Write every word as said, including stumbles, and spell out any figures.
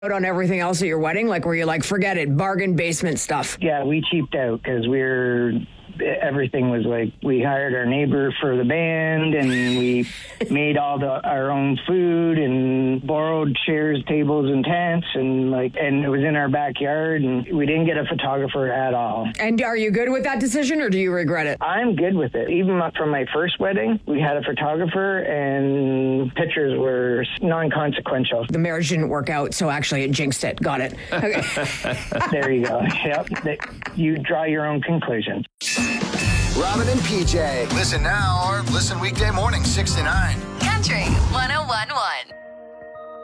out on everything else at your wedding? Like, were you like, forget it, bargain basement stuff? Yeah, we cheaped out because we were... everything was like, we hired our neighbor for the band, and we made all the our own food and borrowed chairs, tables, and tents, and like, and it was in our backyard, and we didn't get a photographer at all. And are you good with that decision, or do you regret it? I'm good with it. Even from my first wedding, we had a photographer, and pictures were non-consequential. The marriage didn't work out, so actually it jinxed it. Got it. Okay. There you go. Yep. You draw your own conclusions. Robin and P J. Listen now or listen weekday morning, six to nine. Country one oh